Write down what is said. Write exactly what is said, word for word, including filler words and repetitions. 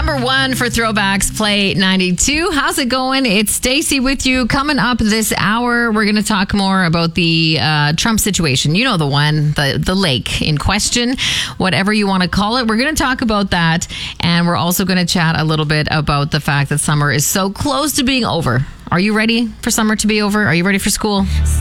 Number one for Throwbacks Play ninety-two. How's it going? It's Stacey with you. Coming up this hour, we're going to talk more about the uh, Trump situation. You know the one, the, the lake in question, whatever you want to call it. We're going to talk about that. And we're also going to chat a little bit about the fact that summer is so close to being over. Are you ready for summer to be over? Are you ready for school?